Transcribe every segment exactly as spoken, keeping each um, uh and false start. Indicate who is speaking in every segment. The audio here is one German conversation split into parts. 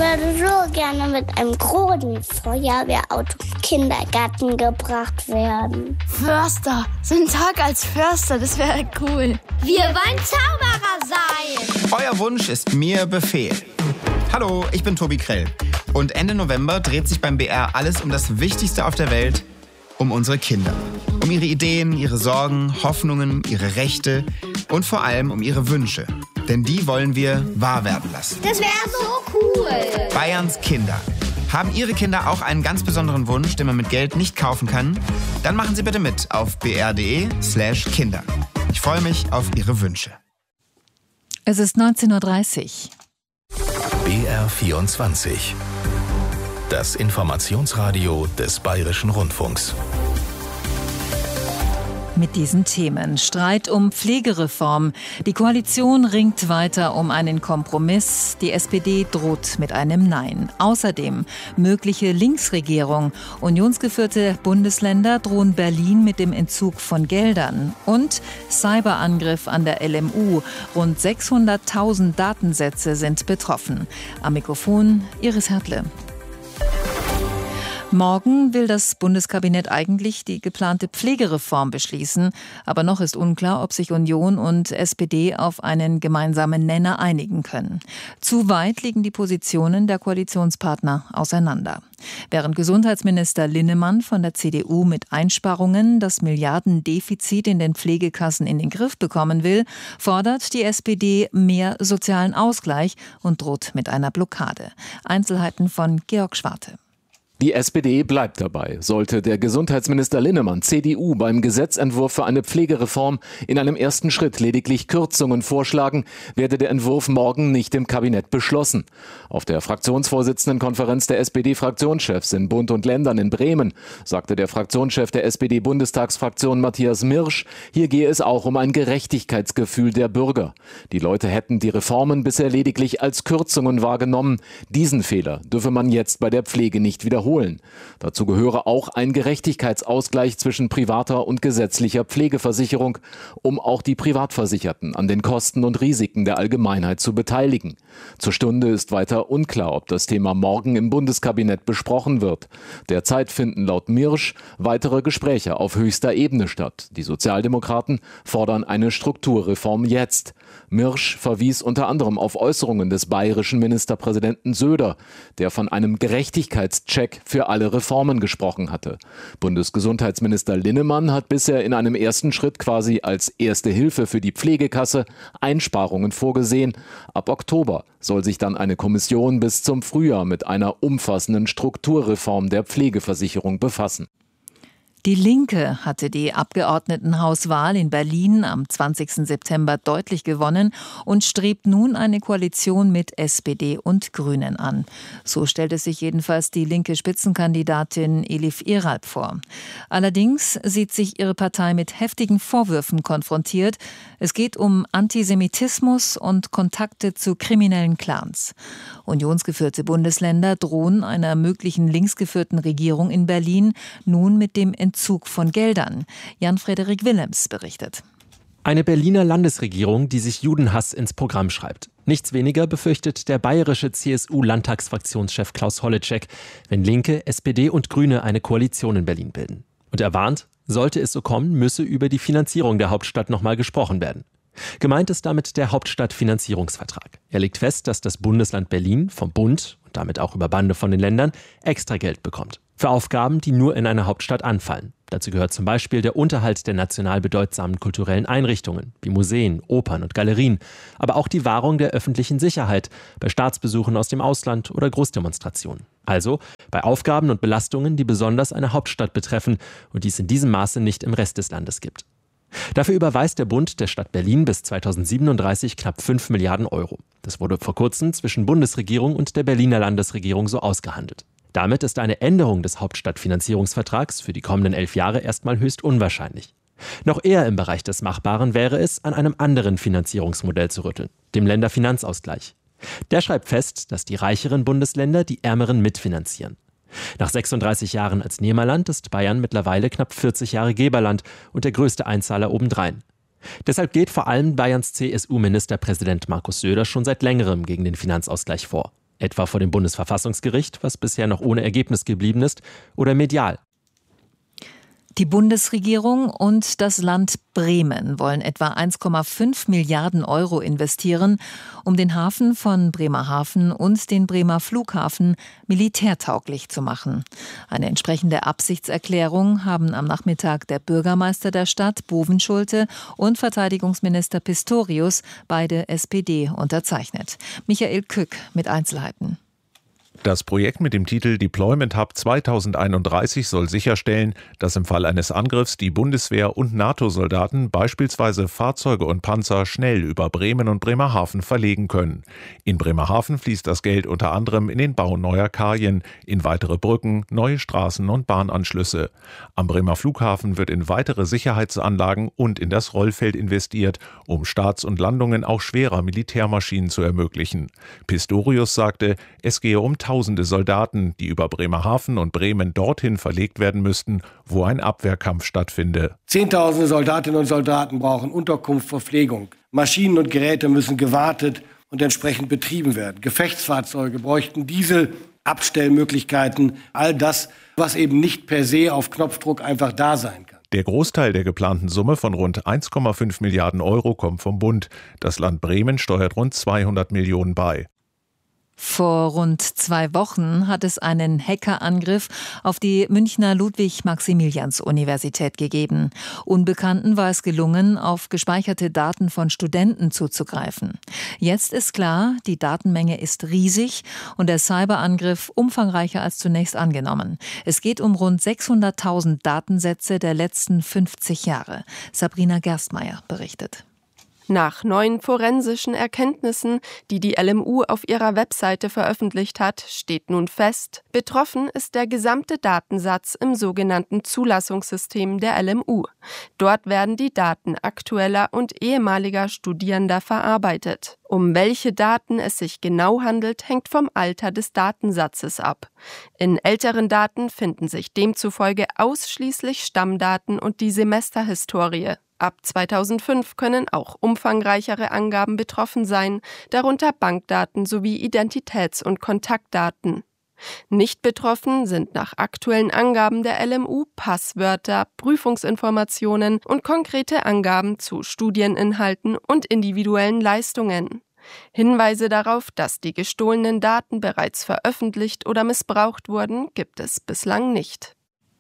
Speaker 1: würde so gerne mit einem großen Feuerwehrauto im Kindergarten gebracht werden.
Speaker 2: Förster, so ein Tag als Förster, das wäre cool.
Speaker 3: Wir wollen Zauberer sein.
Speaker 4: Euer Wunsch ist mir Befehl. Hallo, ich bin Tobi Krell. Und Ende November dreht sich beim B R alles um das Wichtigste auf der Welt, um unsere Kinder. Um ihre Ideen, ihre Sorgen, Hoffnungen, ihre Rechte und vor allem um ihre Wünsche. Denn die wollen wir wahr werden lassen.
Speaker 3: Das wäre so cool.
Speaker 4: Bayerns Kinder. Haben Ihre Kinder auch einen ganz besonderen Wunsch, den man mit Geld nicht kaufen kann? Dann machen Sie bitte mit auf br.de slash Kinder. Ich freue mich auf Ihre Wünsche.
Speaker 5: Es ist neunzehn Uhr dreißig.
Speaker 6: B R vierundzwanzig. Das Informationsradio des Bayerischen Rundfunks.
Speaker 5: Mit diesen Themen. Streit um Pflegereform. Die Koalition ringt weiter um einen Kompromiss. Die S P D droht mit einem Nein. Außerdem mögliche Linksregierung. Unionsgeführte Bundesländer drohen Berlin mit dem Entzug von Geldern. Und Cyberangriff an der L M U. Rund sechshunderttausend Datensätze sind betroffen. Am Mikrofon Iris Hertle. Morgen will das Bundeskabinett eigentlich die geplante Pflegereform beschließen. Aber noch ist unklar, ob sich Union und S P D auf einen gemeinsamen Nenner einigen können. Zu weit liegen die Positionen der Koalitionspartner auseinander. Während Gesundheitsminister Linnemann von der C D U mit Einsparungen das Milliardendefizit in den Pflegekassen in den Griff bekommen will, fordert die S P D mehr sozialen Ausgleich und droht mit einer Blockade. Einzelheiten von Georg Schwarte.
Speaker 7: Die S P D bleibt dabei. Sollte der Gesundheitsminister Linnemann, C D U, beim Gesetzentwurf für eine Pflegereform in einem ersten Schritt lediglich Kürzungen vorschlagen, werde der Entwurf morgen nicht im Kabinett beschlossen. Auf der Fraktionsvorsitzendenkonferenz der S P D-Fraktionschefs in Bund und Ländern in Bremen sagte der Fraktionschef der S P D-Bundestagsfraktion Matthias Mirsch, hier gehe es auch um ein Gerechtigkeitsgefühl der Bürger. Die Leute hätten die Reformen bisher lediglich als Kürzungen wahrgenommen. Diesen Fehler dürfe man jetzt bei der Pflege nicht wiederholen. Dazu gehöre auch ein Gerechtigkeitsausgleich zwischen privater und gesetzlicher Pflegeversicherung, um auch die Privatversicherten an den Kosten und Risiken der Allgemeinheit zu beteiligen. Zur Stunde ist weiter unklar, ob das Thema morgen im Bundeskabinett besprochen wird. Derzeit finden laut Mirsch weitere Gespräche auf höchster Ebene statt. Die Sozialdemokraten fordern eine Strukturreform jetzt. Mirsch verwies unter anderem auf Äußerungen des bayerischen Ministerpräsidenten Söder, der von einem Gerechtigkeitscheck für alle Reformen gesprochen hatte. Bundesgesundheitsminister Linnemann hat bisher in einem ersten Schritt quasi als erste Hilfe für die Pflegekasse Einsparungen vorgesehen. Ab Oktober soll sich dann eine Kommission bis zum Frühjahr mit einer umfassenden Strukturreform der Pflegeversicherung befassen.
Speaker 5: Die Linke hatte die Abgeordnetenhauswahl in Berlin am zwanzigsten September deutlich gewonnen und strebt nun eine Koalition mit S P D und Grünen an. So stellte sich jedenfalls die linke Spitzenkandidatin Elif Eralp vor. Allerdings sieht sich ihre Partei mit heftigen Vorwürfen konfrontiert. Es geht um Antisemitismus und Kontakte zu kriminellen Clans. Unionsgeführte Bundesländer drohen einer möglichen linksgeführten Regierung in Berlin nun mit dem Entzug von Geldern. Jan-Frederik Willems berichtet.
Speaker 8: Eine Berliner Landesregierung, die sich Judenhass ins Programm schreibt. Nichts weniger befürchtet der bayerische C S U-Landtagsfraktionschef Klaus Holleczek, wenn Linke, S P D und Grüne eine Koalition in Berlin bilden. Und er warnt, sollte es so kommen, müsse über die Finanzierung der Hauptstadt nochmal gesprochen werden. Gemeint ist damit der Hauptstadtfinanzierungsvertrag. Er legt fest, dass das Bundesland Berlin vom Bund und damit auch über Bande von den Ländern extra Geld bekommt. Für Aufgaben, die nur in einer Hauptstadt anfallen. Dazu gehört zum Beispiel der Unterhalt der national bedeutsamen kulturellen Einrichtungen, wie Museen, Opern und Galerien, aber auch die Wahrung der öffentlichen Sicherheit bei Staatsbesuchen aus dem Ausland oder Großdemonstrationen. Also bei Aufgaben und Belastungen, die besonders eine Hauptstadt betreffen und die es in diesem Maße nicht im Rest des Landes gibt. Dafür überweist der Bund der Stadt Berlin bis zweitausendsiebenunddreißig knapp fünf Milliarden Euro. Das wurde vor kurzem zwischen Bundesregierung und der Berliner Landesregierung so ausgehandelt. Damit ist eine Änderung des Hauptstadtfinanzierungsvertrags für die kommenden elf Jahre erstmal höchst unwahrscheinlich. Noch eher im Bereich des Machbaren wäre es, an einem anderen Finanzierungsmodell zu rütteln, dem Länderfinanzausgleich. Der schreibt fest, dass die reicheren Bundesländer die ärmeren mitfinanzieren. Nach sechsunddreißig Jahren als Nehmerland ist Bayern mittlerweile knapp vierzig Jahre Geberland und der größte Einzahler obendrein. Deshalb geht vor allem Bayerns C S U-Ministerpräsident Markus Söder schon seit längerem gegen den Finanzausgleich vor. Etwa vor dem Bundesverfassungsgericht, was bisher noch ohne Ergebnis geblieben ist, oder medial.
Speaker 5: Die Bundesregierung und das Land Bremen wollen etwa eins Komma fünf Milliarden Euro investieren, um den Hafen von Bremerhaven und den Bremer Flughafen militärtauglich zu machen. Eine entsprechende Absichtserklärung haben am Nachmittag der Bürgermeister der Stadt, Bovenschulte, und Verteidigungsminister Pistorius, beide S P D, unterzeichnet. Michael Kück mit Einzelheiten.
Speaker 9: Das Projekt mit dem Titel Deployment Hub zweitausendeinunddreißig soll sicherstellen, dass im Fall eines Angriffs die Bundeswehr und NATO-Soldaten beispielsweise Fahrzeuge und Panzer schnell über Bremen und Bremerhaven verlegen können. In Bremerhaven fließt das Geld unter anderem in den Bau neuer Kajen, in weitere Brücken, neue Straßen und Bahnanschlüsse. Am Bremer Flughafen wird in weitere Sicherheitsanlagen und in das Rollfeld investiert, um Starts und Landungen auch schwerer Militärmaschinen zu ermöglichen. Pistorius sagte, es gehe um Tausende Soldaten, die über Bremerhaven und Bremen dorthin verlegt werden müssten, wo ein Abwehrkampf stattfinde.
Speaker 10: Zehntausende Soldatinnen und Soldaten brauchen Unterkunft, Verpflegung. Maschinen und Geräte müssen gewartet und entsprechend betrieben werden. Gefechtsfahrzeuge bräuchten Diesel, Abstellmöglichkeiten, all das, was eben nicht per se auf Knopfdruck einfach da sein kann.
Speaker 9: Der Großteil der geplanten Summe von rund eins Komma fünf Milliarden Euro kommt vom Bund. Das Land Bremen steuert rund zweihundert Millionen bei.
Speaker 5: Vor rund zwei Wochen hat es einen Hackerangriff auf die Münchner Ludwig-Maximilians-Universität gegeben. Unbekannten war es gelungen, auf gespeicherte Daten von Studenten zuzugreifen. Jetzt ist klar, die Datenmenge ist riesig und der Cyberangriff umfangreicher als zunächst angenommen. Es geht um rund sechshunderttausend Datensätze der letzten fünfzig Jahre. Sabrina Gerstmeier berichtet.
Speaker 11: Nach neuen forensischen Erkenntnissen, die die L M U auf ihrer Webseite veröffentlicht hat, steht nun fest, betroffen ist der gesamte Datensatz im sogenannten Zulassungssystem der L M U. Dort werden die Daten aktueller und ehemaliger Studierender verarbeitet. Um welche Daten es sich genau handelt, hängt vom Alter des Datensatzes ab. In älteren Daten finden sich demzufolge ausschließlich Stammdaten und die Semesterhistorie. Ab zweitausendfünf können auch umfangreichere Angaben betroffen sein, darunter Bankdaten sowie Identitäts- und Kontaktdaten. Nicht betroffen sind nach aktuellen Angaben der L M U Passwörter, Prüfungsinformationen und konkrete Angaben zu Studieninhalten und individuellen Leistungen. Hinweise darauf, dass die gestohlenen Daten bereits veröffentlicht oder missbraucht wurden, gibt es bislang nicht.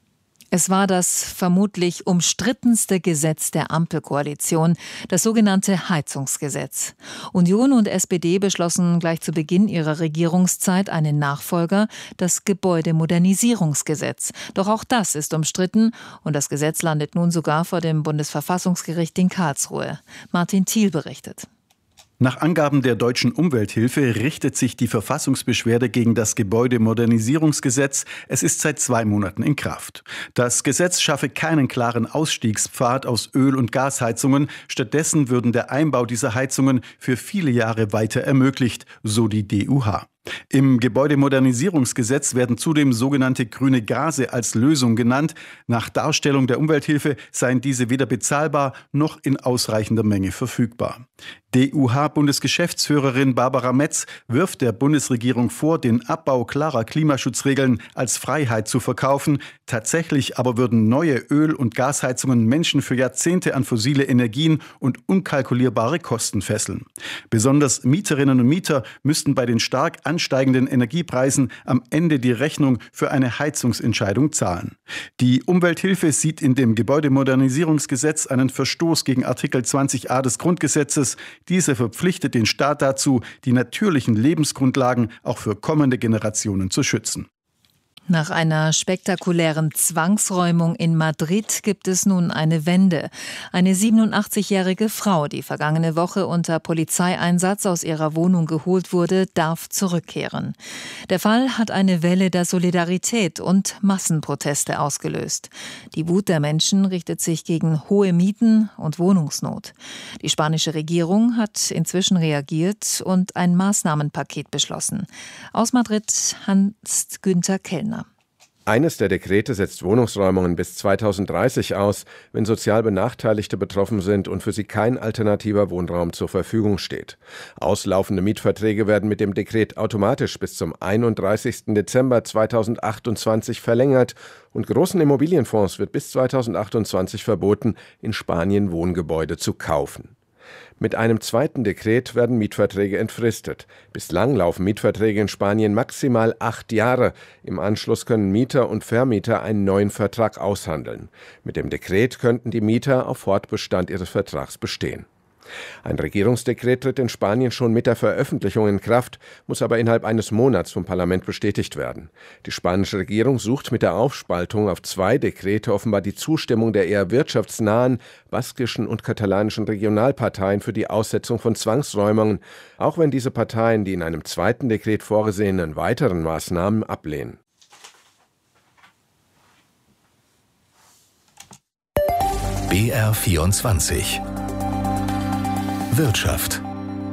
Speaker 5: Es war das vermutlich umstrittenste Gesetz der Ampelkoalition, das sogenannte Heizungsgesetz. Union und S P D beschlossen gleich zu Beginn ihrer Regierungszeit einen Nachfolger, das Gebäudemodernisierungsgesetz. Doch auch das ist umstritten und das Gesetz landet nun sogar vor dem Bundesverfassungsgericht in Karlsruhe. Martin Thiel berichtet.
Speaker 12: Nach Angaben der Deutschen Umwelthilfe richtet sich die Verfassungsbeschwerde gegen das Gebäudemodernisierungsgesetz. Es ist seit zwei Monaten in Kraft. Das Gesetz schaffe keinen klaren Ausstiegspfad aus Öl- und Gasheizungen. Stattdessen würden der Einbau dieser Heizungen für viele Jahre weiter ermöglicht, so die D U H. Im Gebäudemodernisierungsgesetz werden zudem sogenannte grüne Gase als Lösung genannt. Nach Darstellung der Umwelthilfe seien diese weder bezahlbar noch in ausreichender Menge verfügbar. D U H-Bundesgeschäftsführerin Barbara Metz wirft der Bundesregierung vor, den Abbau klarer Klimaschutzregeln als Freiheit zu verkaufen. Tatsächlich aber würden neue Öl- und Gasheizungen Menschen für Jahrzehnte an fossile Energien und unkalkulierbare Kosten fesseln. Besonders Mieterinnen und Mieter müssten bei den stark ansteigenden Energiepreisen am Ende die Rechnung für eine Heizungsentscheidung zahlen. Die Umwelthilfe sieht in dem Gebäudemodernisierungsgesetz einen Verstoß gegen Artikel zwanzig a des Grundgesetzes. Diese verpflichtet den Staat dazu, die natürlichen Lebensgrundlagen auch für kommende Generationen zu schützen.
Speaker 5: Nach einer spektakulären Zwangsräumung in Madrid gibt es nun eine Wende. Eine siebenundachtzigjährige Frau, die vergangene Woche unter Polizeieinsatz aus ihrer Wohnung geholt wurde, darf zurückkehren. Der Fall hat eine Welle der Solidarität und Massenproteste ausgelöst. Die Wut der Menschen richtet sich gegen hohe Mieten und Wohnungsnot. Die spanische Regierung hat inzwischen reagiert und ein Maßnahmenpaket beschlossen. Aus Madrid Hans-Günther Kellner.
Speaker 13: Eines der Dekrete setzt Wohnungsräumungen bis zweitausenddreißig aus, wenn sozial Benachteiligte betroffen sind und für sie kein alternativer Wohnraum zur Verfügung steht. Auslaufende Mietverträge werden mit dem Dekret automatisch bis zum einunddreißigsten Dezember zweitausendachtundzwanzig verlängert und großen Immobilienfonds wird bis zweitausendachtundzwanzig verboten, in Spanien Wohngebäude zu kaufen. Mit einem zweiten Dekret werden Mietverträge entfristet. Bislang laufen Mietverträge in Spanien maximal acht Jahre. Im Anschluss können Mieter und Vermieter einen neuen Vertrag aushandeln. Mit dem Dekret könnten die Mieter auf Fortbestand ihres Vertrags bestehen. Ein Regierungsdekret tritt in Spanien schon mit der Veröffentlichung in Kraft, muss aber innerhalb eines Monats vom Parlament bestätigt werden. Die spanische Regierung sucht mit der Aufspaltung auf zwei Dekrete offenbar die Zustimmung der eher wirtschaftsnahen baskischen und katalanischen Regionalparteien für die Aussetzung von Zwangsräumungen, auch wenn diese Parteien die in einem zweiten Dekret vorgesehenen weiteren Maßnahmen ablehnen.
Speaker 6: B R vierundzwanzig Wirtschaft.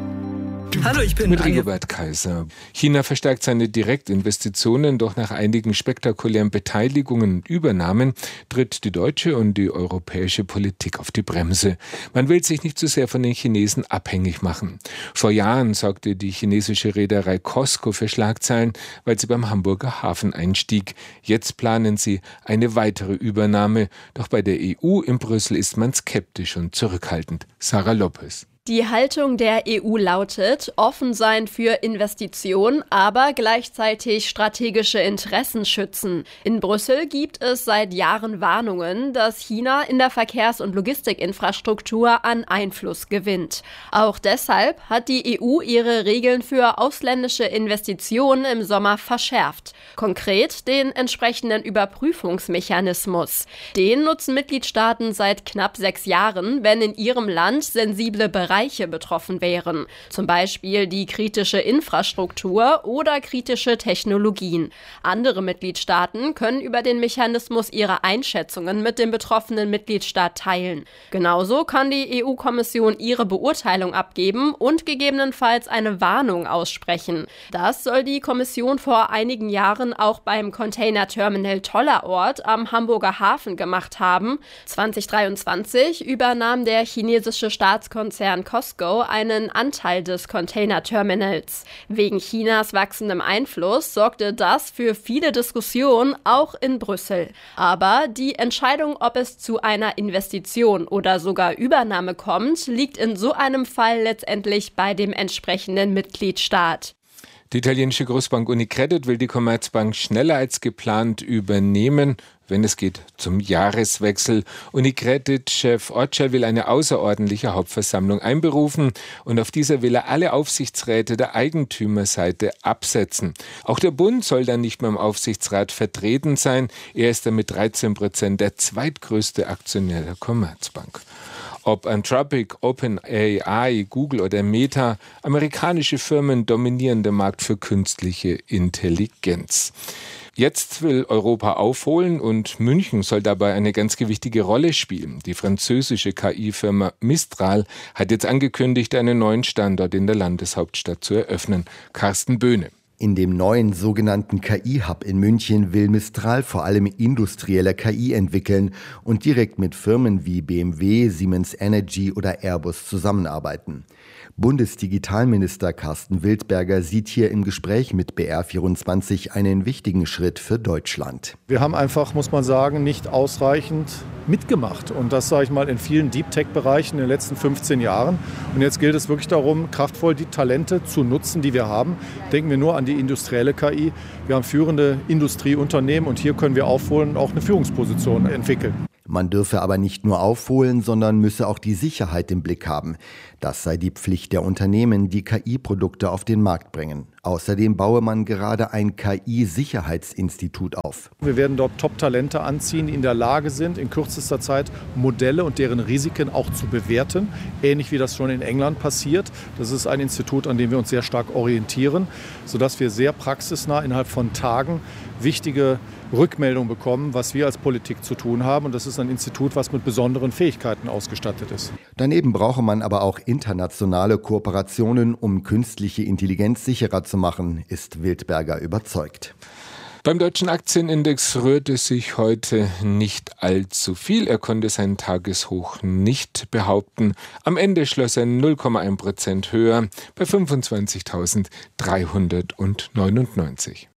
Speaker 14: Hallo, ich bin mit Rigobert Kaiser. China verstärkt seine Direktinvestitionen, doch nach einigen spektakulären Beteiligungen und Übernahmen tritt die deutsche und die europäische Politik auf die Bremse. Man will sich nicht zu sehr von den Chinesen abhängig machen. Vor Jahren sorgte die chinesische Reederei COSCO für Schlagzeilen, weil sie beim Hamburger Hafen einstieg. Jetzt planen sie eine weitere Übernahme, doch bei der E U in Brüssel ist man skeptisch und zurückhaltend. Sarah Lopez.
Speaker 15: Die Haltung der E U lautet, offen sein für Investitionen, aber gleichzeitig strategische Interessen schützen. In Brüssel gibt es seit Jahren Warnungen, dass China in der Verkehrs- und Logistikinfrastruktur an Einfluss gewinnt. Auch deshalb hat die E U ihre Regeln für ausländische Investitionen im Sommer verschärft. Konkret den entsprechenden Überprüfungsmechanismus. Den nutzen Mitgliedstaaten seit knapp sechs Jahren, wenn in ihrem Land sensible Bereiche betroffen wären, zum Beispiel die kritische Infrastruktur oder kritische Technologien. Andere Mitgliedstaaten können über den Mechanismus ihre Einschätzungen mit dem betroffenen Mitgliedstaat teilen. Genauso kann die E U-Kommission ihre Beurteilung abgeben und gegebenenfalls eine Warnung aussprechen. Das soll die Kommission vor einigen Jahren auch beim Containerterminal Tollerort am Hamburger Hafen gemacht haben. zweitausenddreiundzwanzig übernahm der chinesische Staatskonzern COSCO einen Anteil des Containerterminals. Wegen Chinas wachsendem Einfluss sorgte das für viele Diskussionen, auch in Brüssel. Aber die Entscheidung, ob es zu einer Investition oder sogar Übernahme kommt, liegt in so einem Fall letztendlich bei dem entsprechenden Mitgliedstaat.
Speaker 14: Die italienische Großbank Unicredit will die Commerzbank schneller als geplant übernehmen, wenn es geht, zum Jahreswechsel. Unicredit-Chef Orcel will eine außerordentliche Hauptversammlung einberufen und auf dieser will er alle Aufsichtsräte der Eigentümerseite absetzen. Auch der Bund soll dann nicht mehr im Aufsichtsrat vertreten sein. Er ist dann mit dreizehn Prozent der zweitgrößte Aktionär der Commerzbank. Ob Anthropic, OpenAI, Google oder Meta, amerikanische Firmen dominieren den Markt für künstliche Intelligenz. Jetzt will Europa aufholen und München soll dabei eine ganz gewichtige Rolle spielen. Die französische K I-Firma Mistral hat jetzt angekündigt, einen neuen Standort in der Landeshauptstadt zu eröffnen. Carsten Böhne.
Speaker 16: In dem neuen sogenannten K I-Hub in München will Mistral vor allem industrielle K I entwickeln und direkt mit Firmen wie B M W, Siemens Energy oder Airbus zusammenarbeiten. Bundesdigitalminister Carsten Wildberger sieht hier im Gespräch mit B R vierundzwanzig einen wichtigen Schritt für Deutschland.
Speaker 17: Wir haben einfach, muss man sagen, nicht ausreichend mitgemacht. Und das sage ich mal in vielen Deep-Tech-Bereichen in den letzten fünfzehn Jahren. Und jetzt gilt es wirklich darum, kraftvoll die Talente zu nutzen, die wir haben. Denken wir nur an die industrielle K I. Wir haben führende Industrieunternehmen und hier können wir aufholen und auch eine Führungsposition entwickeln.
Speaker 16: Man dürfe aber nicht nur aufholen, sondern müsse auch die Sicherheit im Blick haben. Das sei die Pflicht der Unternehmen, die K I-Produkte auf den Markt bringen. Außerdem baue man gerade ein K I-Sicherheitsinstitut auf.
Speaker 17: Wir werden dort Top-Talente anziehen, die in der Lage sind, in kürzester Zeit Modelle und deren Risiken auch zu bewerten. Ähnlich wie das schon in England passiert. Das ist ein Institut, an dem wir uns sehr stark orientieren, sodass wir sehr praxisnah innerhalb von Tagen wichtige Rückmeldungen bekommen, was wir als Politik zu tun haben. Und das ist ein Institut, was mit besonderen Fähigkeiten ausgestattet ist.
Speaker 16: Daneben brauche man aber auch internationale Kooperationen, um künstliche Intelligenz sicherer zu machen, ist Wildberger überzeugt.
Speaker 14: Beim deutschen Aktienindex rührte sich heute nicht allzu viel. Er konnte sein Tageshoch nicht behaupten. Am Ende schloss er null Komma eins Prozent höher bei fünfundzwanzigtausenddreihundertneunundneunzig.